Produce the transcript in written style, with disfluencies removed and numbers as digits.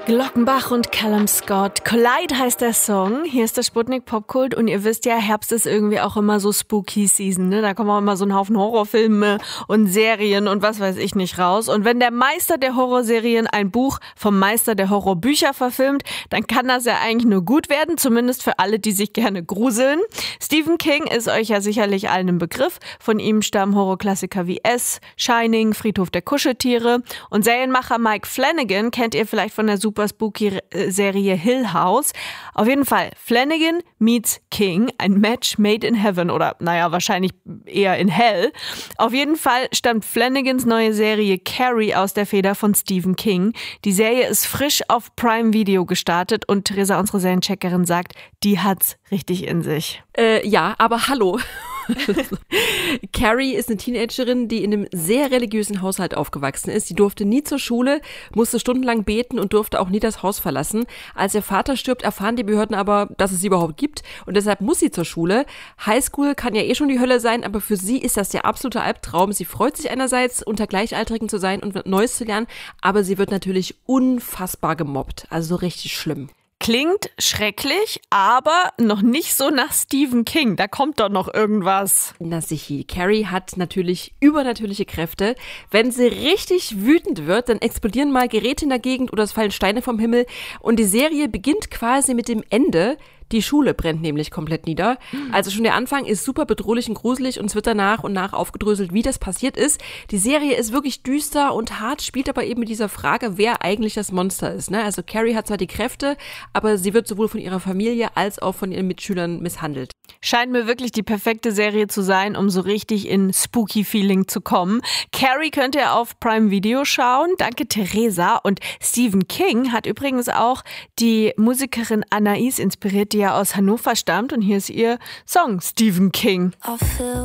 Glockenbach und Callum Scott. Collide heißt der Song. Hier ist der Sputnik Popkult und ihr wisst ja, Herbst ist irgendwie auch immer so Spooky Season, ne? Da kommen auch immer so ein Haufen Horrorfilme und Serien und was weiß ich nicht raus. Und wenn der Meister der Horrorserien ein Buch vom Meister der Horrorbücher verfilmt, dann kann das ja eigentlich nur gut werden, zumindest für alle, die sich gerne gruseln. Stephen King ist euch ja sicherlich allen im Begriff. Von ihm stammen Horrorklassiker wie S, Shining, Friedhof der Kuscheltiere. Und Serienmacher Mike Flanagan kennt ihr vielleicht von der super spooky Serie Hill House. Auf jeden Fall, Flanagan meets King, ein Match made in heaven oder naja, wahrscheinlich eher in hell. Auf jeden Fall stammt Flanagans neue Serie Carrie aus der Feder von Stephen King. Die Serie ist frisch auf Prime Video gestartet und Theresa, unsere Seriencheckerin, sagt, die hat's richtig in sich. Ja, aber hallo. Carrie ist eine Teenagerin, die in einem sehr religiösen Haushalt aufgewachsen ist. Die durfte nie zur Schule, musste stundenlang beten und durfte auch nie das Haus verlassen. Als ihr Vater stirbt, erfahren die Behörden aber, dass es sie überhaupt gibt und deshalb muss sie zur Schule. Highschool kann ja eh schon die Hölle sein, aber für sie ist das der absolute Albtraum. Sie freut sich einerseits, unter Gleichaltrigen zu sein und Neues zu lernen, aber sie wird natürlich unfassbar gemobbt. Also so richtig schlimm. Klingt schrecklich, aber noch nicht so nach Stephen King. Da kommt doch noch irgendwas. Na sichi, Carrie hat natürlich übernatürliche Kräfte. Wenn sie richtig wütend wird, dann explodieren mal Geräte in der Gegend oder es fallen Steine vom Himmel. Und die Serie beginnt quasi mit dem Ende. Die Schule brennt nämlich komplett nieder. Also schon der Anfang ist super bedrohlich und gruselig und es wird danach und nach aufgedröselt, wie das passiert ist. Die Serie ist wirklich düster und hart, spielt aber eben mit dieser Frage, wer eigentlich das Monster ist. Ne? Also Carrie hat zwar die Kräfte, aber sie wird sowohl von ihrer Familie als auch von ihren Mitschülern misshandelt. Scheint mir wirklich die perfekte Serie zu sein, um so richtig in Spooky-Feeling zu kommen. Carrie könnt ihr auf Prime Video schauen. Danke, Theresa. Und Stephen King hat übrigens auch die Musikerin Anais inspiriert, die ja aus Hannover stammt. Und hier ist ihr Song Stephen King.